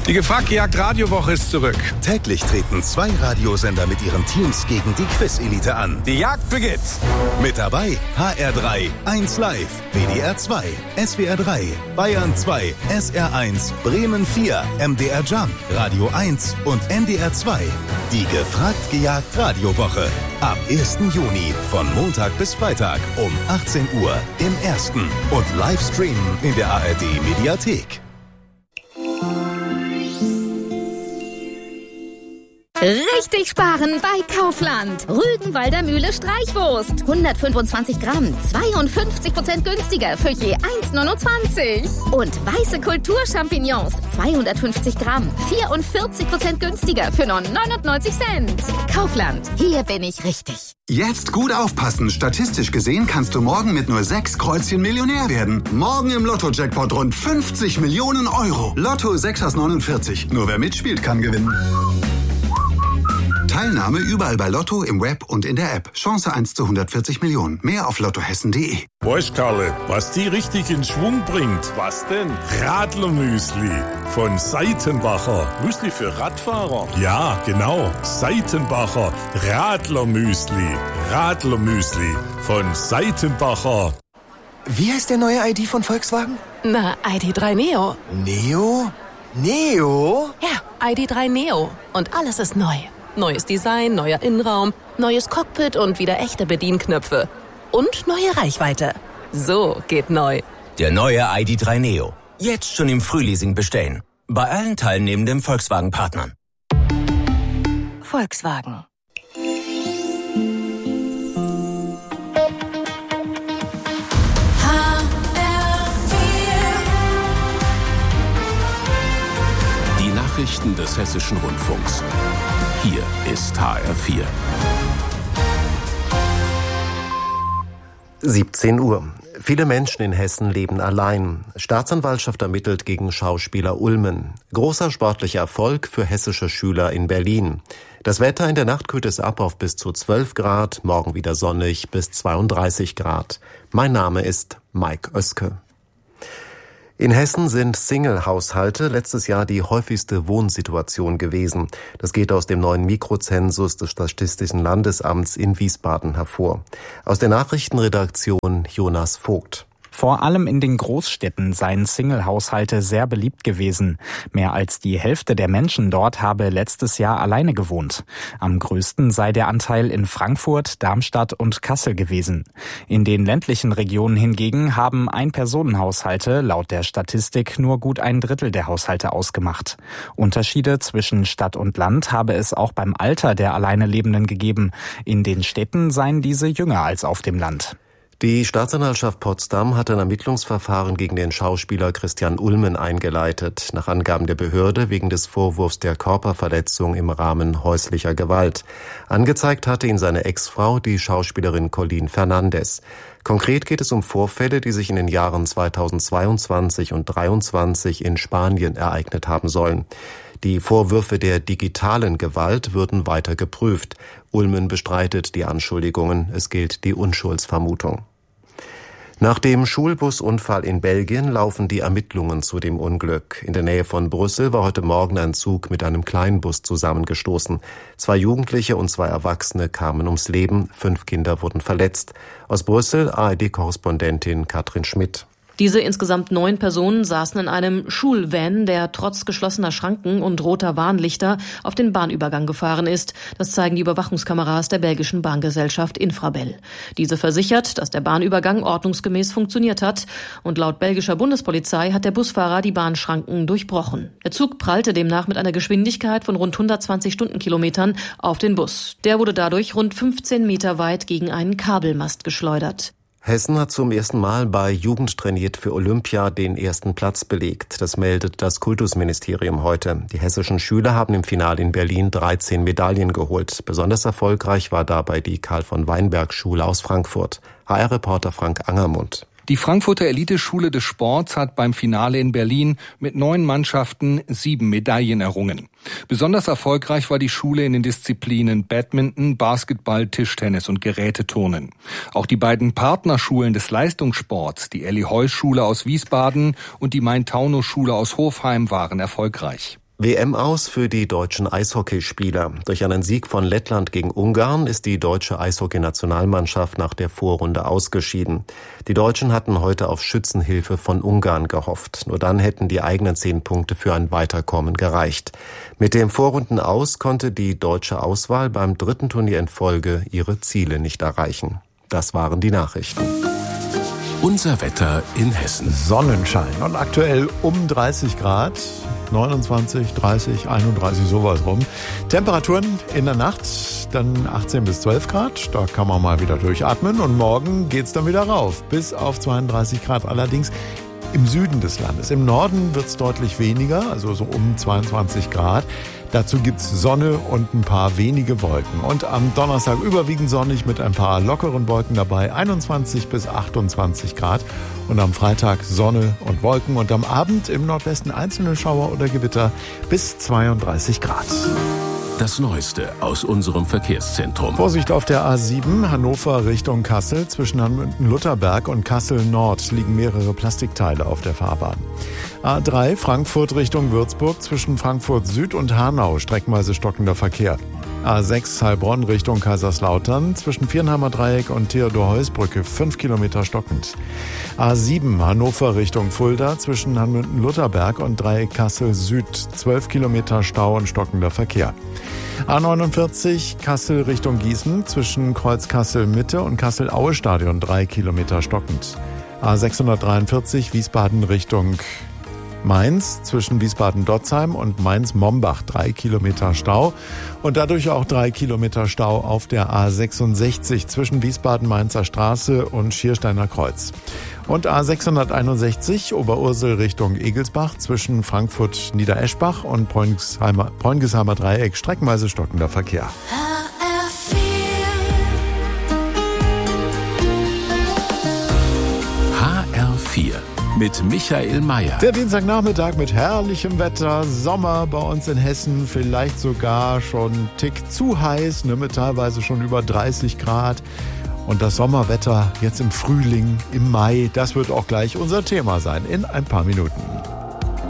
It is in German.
Die Gefragt-Gejagt-Radiowoche ist zurück. Täglich treten 2 Radiosender mit ihren Teams gegen die Quiz-Elite an. Die Jagd beginnt. Mit dabei HR3, 1 Live, WDR 2, SWR 3, Bayern 2, SR 1, Bremen 4, MDR Jump, Radio 1 und NDR 2. Die Gefragt-Gejagt-Radiowoche. Ab 1. Juni von Montag bis Freitag um 18 Uhr im Ersten und Livestreamen in der ARD-Mediathek. Richtig sparen bei Kaufland. Rügenwalder Mühle Streichwurst. 125 Gramm, 52% günstiger für je 1,29. Und weiße Kulturchampignons. 250 Gramm, 44% günstiger für nur 99 Cent. Kaufland, hier bin ich richtig. Jetzt gut aufpassen. Statistisch gesehen kannst du morgen mit nur 6 Kreuzchen Millionär werden. Morgen im Lotto-Jackpot rund 50 Millionen Euro. Lotto 6 aus 49. Nur wer mitspielt, kann gewinnen. Teilnahme überall bei Lotto, im Web und in der App. Chance 1 zu 140 Millionen. Mehr auf lottohessen.de. Weißt Karle, was die richtig in Schwung bringt? Was denn? Radlermüsli von Seitenbacher. Müsli für Radfahrer? Ja, genau. Seitenbacher Radlermüsli. Radlermüsli von Seitenbacher. Wie heißt der neue ID von Volkswagen? Na, ID.3 Neo. Neo? Neo? Ja, ID.3 Neo. Und alles ist neu. Neues Design, neuer Innenraum, neues Cockpit und wieder echte Bedienknöpfe. Und neue Reichweite. So geht neu. Der neue ID.3 Neo. Jetzt schon im Frühleasing bestellen. Bei allen teilnehmenden Volkswagen-Partnern. Volkswagen. Die Nachrichten des Hessischen Rundfunks. Hier ist HR4. 17 Uhr. Viele Menschen in Hessen leben allein. Staatsanwaltschaft ermittelt gegen Schauspieler Ulmen. Großer sportlicher Erfolg für hessische Schüler in Berlin. Das Wetter: in der Nacht kühlt es ab auf bis zu 12 Grad, morgen wieder sonnig bis 32 Grad. Mein Name ist Mike Oeske. In Hessen sind Single-Haushalte letztes Jahr die häufigste Wohnsituation gewesen. Das geht aus dem neuen Mikrozensus des Statistischen Landesamts in Wiesbaden hervor. Aus der Nachrichtenredaktion Jonas Vogt. Vor allem in den Großstädten seien Single-Haushalte sehr beliebt gewesen. Mehr als die Hälfte der Menschen dort habe letztes Jahr alleine gewohnt. Am größten sei der Anteil in Frankfurt, Darmstadt und Kassel gewesen. In den ländlichen Regionen hingegen haben Ein-Personen-Haushalte laut der Statistik nur gut 1/3 der Haushalte ausgemacht. Unterschiede zwischen Stadt und Land habe es auch beim Alter der alleine Lebenden gegeben. In den Städten seien diese jünger als auf dem Land. Die Staatsanwaltschaft Potsdam hat ein Ermittlungsverfahren gegen den Schauspieler Christian Ulmen eingeleitet, nach Angaben der Behörde wegen des Vorwurfs der Körperverletzung im Rahmen häuslicher Gewalt. Angezeigt hatte ihn seine Ex-Frau, die Schauspielerin Colleen Fernandes. Konkret geht es um Vorfälle, die sich in den Jahren 2022 und 2023 in Spanien ereignet haben sollen. Die Vorwürfe der digitalen Gewalt würden weiter geprüft. Ulmen bestreitet die Anschuldigungen. Es gilt die Unschuldsvermutung. Nach dem Schulbusunfall in Belgien laufen die Ermittlungen zu dem Unglück. In der Nähe von Brüssel war heute Morgen ein Zug mit einem Kleinbus zusammengestoßen. 2 Jugendliche und 2 Erwachsene kamen ums Leben, 5 Kinder wurden verletzt. Aus Brüssel ARD-Korrespondentin Katrin Schmidt. Diese insgesamt 9 Personen saßen in einem Schulvan, der trotz geschlossener Schranken und roter Warnlichter auf den Bahnübergang gefahren ist. Das zeigen die Überwachungskameras der belgischen Bahngesellschaft Infrabel. Diese versichert, dass der Bahnübergang ordnungsgemäß funktioniert hat. Und laut belgischer Bundespolizei hat der Busfahrer die Bahnschranken durchbrochen. Der Zug prallte demnach mit einer Geschwindigkeit von rund 120 Stundenkilometern auf den Bus. Der wurde dadurch rund 15 Meter weit gegen einen Kabelmast geschleudert. Hessen hat zum ersten Mal bei Jugend trainiert für Olympia den ersten Platz belegt. Das meldet das Kultusministerium heute. Die hessischen Schüler haben im Finale in Berlin 13 Medaillen geholt. Besonders erfolgreich war dabei die Karl-von-Weinberg-Schule aus Frankfurt. HR-Reporter Frank Angermund. Die Frankfurter Eliteschule des Sports hat beim Finale in Berlin mit 9 Mannschaften 7 Medaillen errungen. Besonders erfolgreich war die Schule in den Disziplinen Badminton, Basketball, Tischtennis und Geräteturnen. Auch die beiden Partnerschulen des Leistungssports, die Elli-Heuss-Schule aus Wiesbaden und die Main-Taunus-Schule aus Hofheim, waren erfolgreich. WM aus für die deutschen Eishockeyspieler. Durch einen Sieg von Lettland gegen Ungarn ist die deutsche Eishockey-Nationalmannschaft nach der Vorrunde ausgeschieden. Die Deutschen hatten heute auf Schützenhilfe von Ungarn gehofft. Nur dann hätten die eigenen 10 Punkte für ein Weiterkommen gereicht. Mit dem Vorrundenaus konnte die deutsche Auswahl beim 3. Turnier in Folge ihre Ziele nicht erreichen. Das waren die Nachrichten. Unser Wetter in Hessen. Sonnenschein und aktuell um 30 Grad. 29, 30, 31, sowas rum. Temperaturen in der Nacht dann 18 bis 12 Grad. Da kann man mal wieder durchatmen. Und morgen geht's dann wieder rauf. Bis auf 32 Grad. Allerdings im Süden des Landes. Im Norden wird's deutlich weniger, also so um 22 Grad. Dazu gibt's Sonne und ein paar wenige Wolken. Und am Donnerstag überwiegend sonnig mit ein paar lockeren Wolken dabei. 21 bis 28 Grad. Und am Freitag Sonne und Wolken. Und am Abend im Nordwesten einzelne Schauer oder Gewitter bis 32 Grad. Das Neueste aus unserem Verkehrszentrum. Vorsicht auf der A7 Hannover Richtung Kassel. Zwischen Hamburg-Lutherberg und Kassel Nord liegen mehrere Plastikteile auf der Fahrbahn. A3 Frankfurt Richtung Würzburg. Zwischen Frankfurt Süd und Hanau streckenweise stockender Verkehr. A6 Heilbronn Richtung Kaiserslautern. Zwischen Viernheimer Dreieck und Theodor-Heuss-Brücke 5 Kilometer stockend. A7 Hannover Richtung Fulda. Zwischen Hamburg-Lutherberg und Dreieck Kassel Süd 12 Kilometer Stau und stockender Verkehr. A49 Kassel Richtung Gießen. Zwischen Kreuz Kassel Mitte und Kassel-Aue-Stadion 3 Kilometer stockend. A643 Wiesbaden Richtung Mainz, zwischen Wiesbaden-Dotzheim und Mainz-Mombach 3 Kilometer Stau und dadurch auch 3 Kilometer Stau auf der A66 zwischen Wiesbaden-Mainzer Straße und Schiersteiner Kreuz. Und A661 Oberursel Richtung Egelsbach zwischen Frankfurt-Niedereschbach und Bräunigesheimer Dreieck streckenweise stockender Verkehr. HR4 mit Michael Mayer. Der Dienstagnachmittag mit herrlichem Wetter, Sommer bei uns in Hessen, vielleicht sogar schon einen Tick zu heiß, mit teilweise schon über 30 Grad. Und das Sommerwetter jetzt im Frühling, im Mai, das wird auch gleich unser Thema sein in ein paar Minuten.